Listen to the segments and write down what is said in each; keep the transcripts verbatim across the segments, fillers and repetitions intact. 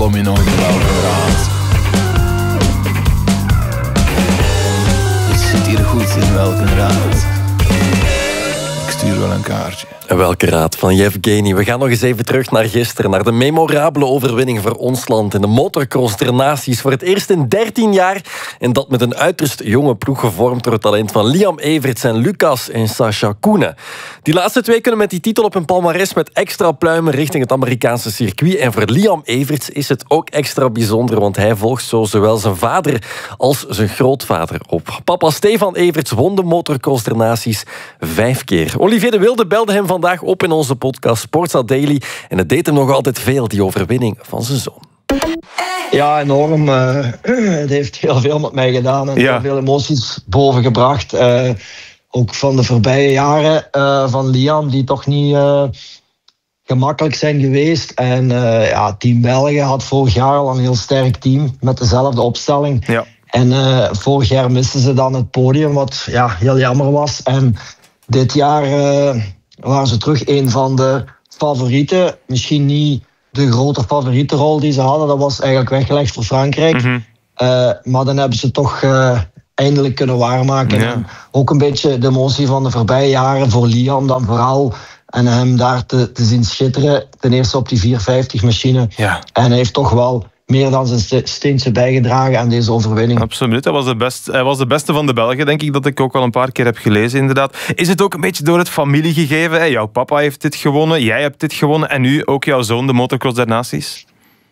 kom je nooit in welke raad. Ik zit hier goed in welke raad. Ik stuur wel een kaartje. Welke raad van Yevgeny. We gaan nog eens even terug naar gisteren, naar de memorabele overwinning voor ons land in de motocross der naties voor het eerst in dertien jaar. En dat met een uiterst jonge ploeg gevormd door het talent van Liam Everts en Lucas en Sascha Koenen. Die laatste twee kunnen met die titel op hun palmares met extra pluimen richting het Amerikaanse circuit. En voor Liam Everts is het ook extra bijzonder, want hij volgt zo zowel zijn vader als zijn grootvader op. Papa Stefan Everts won de motocross der naties vijf keer. Olivier de Wilde belde hem vandaag op in onze podcast Sportza Daily. En het deed hem nog altijd veel, die overwinning van zijn zoon. Ja, enorm. Uh, het heeft heel veel met mij gedaan en ja. heel veel emoties bovengebracht. Uh, ook van de voorbije jaren uh, van Liam, die toch niet uh, gemakkelijk zijn geweest. En uh, ja, Team België had vorig jaar al een heel sterk team met dezelfde opstelling. Ja. En uh, vorig jaar misten ze dan het podium, wat ja, heel jammer was. En dit jaar uh, waren ze terug een van de favorieten. Misschien niet de grote favorietenrol die ze hadden. Dat was eigenlijk weggelegd voor Frankrijk. Mm-hmm. Uh, maar dan hebben ze toch uh, eindelijk kunnen waarmaken. Ja. En ook een beetje de emotie van de voorbije jaren voor Liam dan vooral. En hem daar te, te zien schitteren. Ten eerste op die vierhonderdvijftig machine. Ja. En hij heeft toch wel meer dan zijn steentje bijgedragen aan deze overwinning. Absoluut, hij was, de best, hij was de beste van de Belgen, denk ik, dat ik ook al een paar keer heb gelezen, inderdaad. Is het ook een beetje door het familiegegeven? Hè? Jouw papa heeft dit gewonnen, jij hebt dit gewonnen en nu ook jouw zoon, de motocross der naties?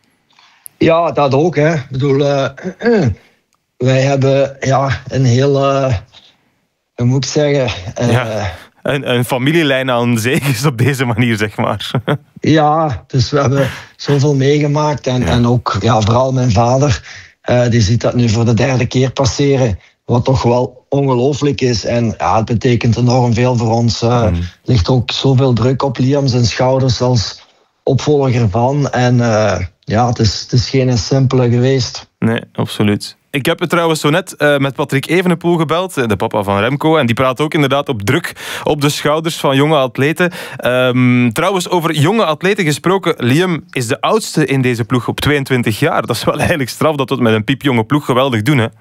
Ja, dat ook. Hè. Ik bedoel, uh, uh, wij hebben ja, een heel, uh, hoe moet ik zeggen... Uh, ja. Een, een familielijn aan zegens op deze manier, zeg maar. Ja, dus we hebben zoveel meegemaakt. En, ja. en ook ja, vooral mijn vader, uh, die ziet dat nu voor de derde keer passeren. Wat toch wel ongelooflijk is. En ja, het betekent enorm veel voor ons. Er uh, mm. ligt ook zoveel druk op Liam zijn schouders als opvolger van. En uh, ja, het is, het is geen simpele geweest. Nee, absoluut. Ik heb het trouwens zo net uh, met Patrick Evenepoel gebeld, de papa van Remco. En die praat ook inderdaad op druk op de schouders van jonge atleten. Um, trouwens, over jonge atleten gesproken. Liam is de oudste in deze ploeg op tweeëntwintig jaar. Dat is wel eigenlijk straf dat we het met een piepjonge ploeg geweldig doen, hè?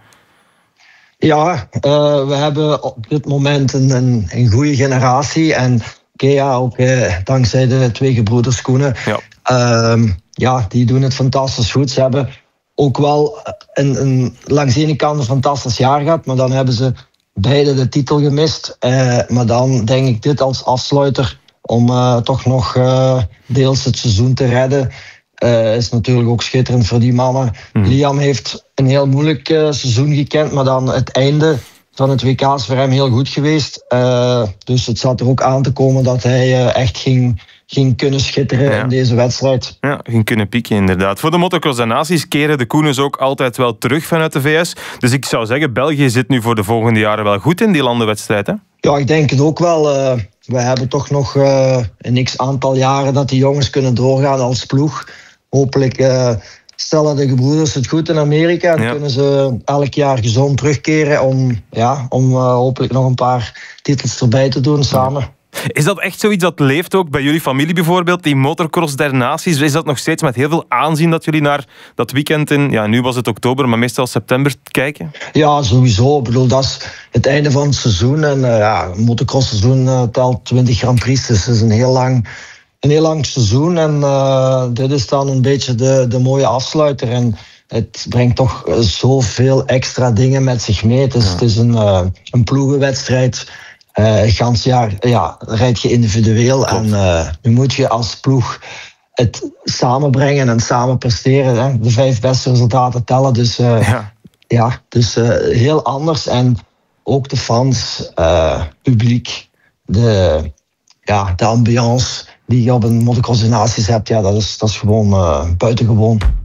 Ja, uh, we hebben op dit moment een, een, een goede generatie. En oké, okay, ja, ook uh, dankzij de twee gebroeders Koenen. Ja. Uh, ja, die doen het fantastisch goed. Ze hebben ook wel een, een, langs de ene kant een fantastisch jaar gehad, maar dan hebben ze beide de titel gemist. Uh, maar dan denk ik dit als afsluiter om uh, toch nog uh, deels het seizoen te redden. Uh, is natuurlijk ook schitterend voor die mannen. Mm. Liam heeft een heel moeilijk uh, seizoen gekend, maar dan het einde van het W K is voor hem heel goed geweest. Uh, dus het zat er ook aan te komen dat hij uh, echt ging... ging kunnen schitteren ja. in deze wedstrijd. Ja, ging kunnen pieken, inderdaad. Voor de motocross der naties keren de Koenens ook altijd wel terug vanuit de V S. Dus ik zou zeggen, België zit nu voor de volgende jaren wel goed in die landenwedstrijd, hè? Ja, ik denk het ook wel. Uh, we hebben toch nog uh, een x-aantal jaren dat die jongens kunnen doorgaan als ploeg. Hopelijk uh, stellen de gebroeders het goed in Amerika en ja. kunnen ze elk jaar gezond terugkeren om, ja, om uh, hopelijk nog een paar titels erbij te doen samen. Is dat echt zoiets dat leeft ook bij jullie familie bijvoorbeeld, die motocross der naties? Is dat nog steeds met heel veel aanzien dat jullie naar dat weekend in, ja, nu was het oktober, maar meestal september kijken? Ja, sowieso. Ik bedoel, dat is het einde van het seizoen. En uh, ja, een motocross seizoen uh, telt twintig Grand Prix, dus het is een heel lang, een heel lang seizoen. En uh, dit is dan een beetje de, de mooie afsluiter. En het brengt toch uh, zoveel extra dingen met zich mee. Het is, ja. het is een, uh, een ploegenwedstrijd. Uh, het gans jaar ja, rijd je individueel. Klopt. En uh, nu moet je als ploeg het samenbrengen en samen presteren. Hè. De vijf beste resultaten tellen. Dus, uh, ja. Ja, dus uh, heel anders. En ook de fans, uh, publiek, de, ja, de ambiance die je op een motocross der naties hebt, ja, dat is, dat is gewoon uh, buitengewoon.